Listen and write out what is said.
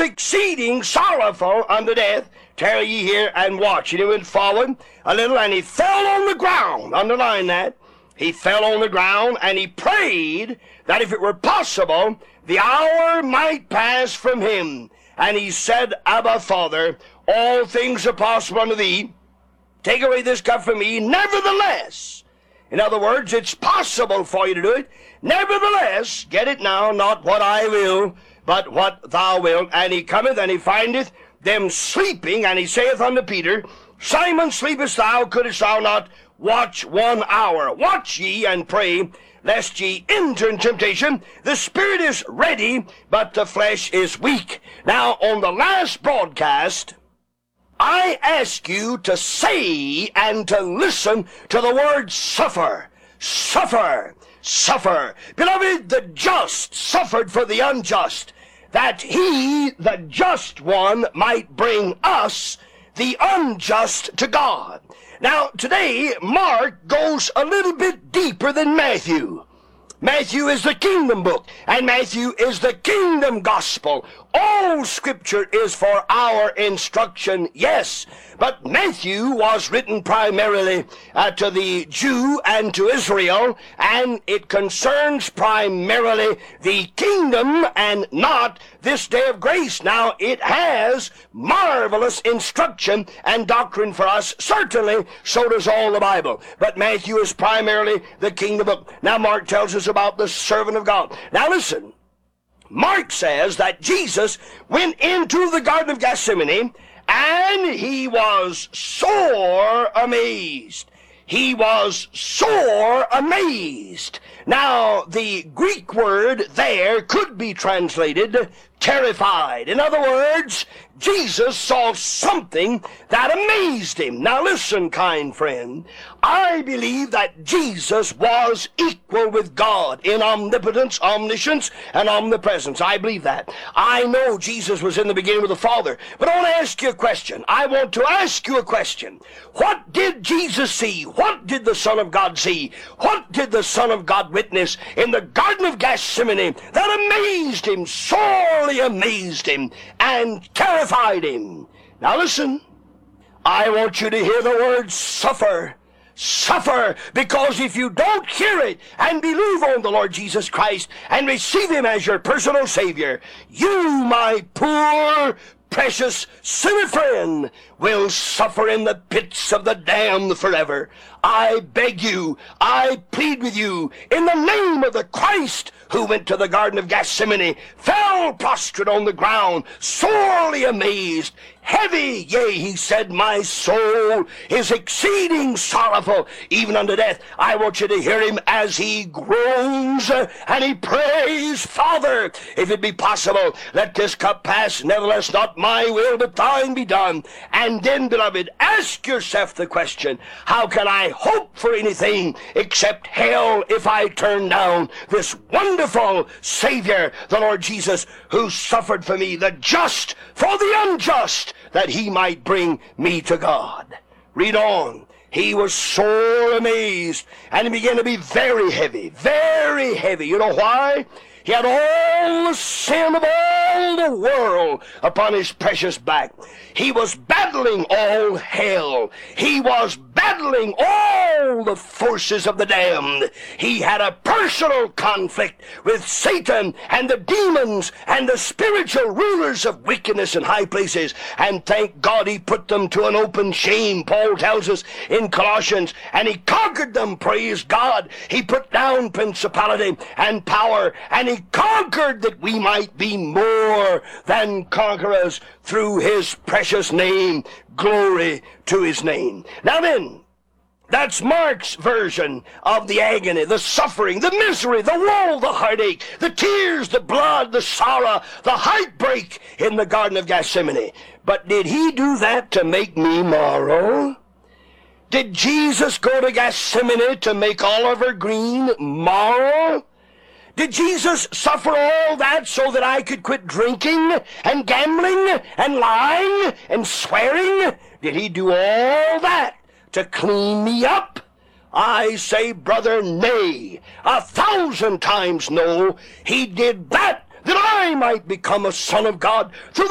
exceeding sorrowful unto death. Tarry ye here and watch. And he went forward a little, and he fell on the ground. Underline that. He fell on the ground, and he prayed that if it were possible, the hour might pass from him. And he said, Abba, Father, all things are possible unto thee. Take away this cup from me. Nevertheless, in other words, it's possible for you to do it. Nevertheless, get it now, not what I will, but what thou wilt. And he cometh, and he findeth them sleeping, and he saith unto Peter, Simon, sleepest thou? Couldest thou not watch 1 hour? Watch ye and pray, lest ye enter in temptation. The spirit is ready, but the flesh is weak. Now, on the last broadcast, I ask you to say and to listen to the word suffer. Suffer. Suffer. Beloved, the just suffered for the unjust, that he, the just one, might bring us, the unjust, to God. Now, today, Mark goes a little bit deeper than Matthew. Matthew is the kingdom book, and Matthew is the kingdom gospel. All Scripture is for our instruction, yes, but Matthew was written primarily to the Jew and to Israel, and it concerns primarily the kingdom and not this day of grace. Now, it has marvelous instruction and doctrine for us, certainly, so does all the Bible. But Matthew is primarily the kingdom book. Now, Mark tells us about the servant of God. Now, listen. Mark says that Jesus went into the Garden of Gethsemane, and he was sore amazed. He was sore amazed. Now, the Greek word there could be translated terrified. In other words, Jesus saw something that amazed him. Now listen, kind friend. I believe that Jesus was equal with God in omnipotence, omniscience, and omnipresence. I believe that. I know Jesus was in the beginning with the Father. But I want to ask you a question. I want to ask you a question. What did Jesus see? What did the Son of God see? What did the Son of God witness in the Garden of Gethsemane that amazed him, sorely amazed him, and terrified him? Now listen, I want you to hear the word suffer. Suffer, because if you don't hear it and believe on the Lord Jesus Christ and receive him as your personal Savior, you, my poor, precious sinner friend, will suffer in the pits of the damned forever. I beg you, I plead with you, in the name of the Christ who went to the Garden of Gethsemane, fell prostrate on the ground, sorely amazed, heavy, yea, he said, my soul is exceeding sorrowful, even unto death. I want you to hear him as he groans and he prays, Father, if it be possible, let this cup pass, nevertheless not my will, but thine be done. And then, beloved, ask yourself the question, how can I hope for anything except hell if I turn down this wonderful Savior, the Lord Jesus, who suffered for me, the just for the unjust, that he might bring me to God? Read on. He was sore amazed, and he began to be very heavy, very heavy. You know why? He had all the sin of all the world upon his precious back. He was battling all hell. He was battling all the forces of the damned. He had a personal conflict with Satan and the demons and the spiritual rulers of wickedness in high places. And thank God he put them to an open shame, Paul tells us in Colossians. And he conquered them, praise God. He put down principality and power, and he conquered that we might be more than conquerors through his precious name. Glory to his name. Now then, that's Mark's version of the agony, the suffering, the misery, the woe, the heartache, the tears, the blood, the sorrow, the heartbreak in the Garden of Gethsemane. But did he do that to make me moral? Did Jesus go to Gethsemane to make Oliver Green moral? Did Jesus suffer all that so that I could quit drinking and gambling and lying and swearing? Did he do all that to clean me up? I say, brother, nay, 1,000 times no. He did that I might become a son of God through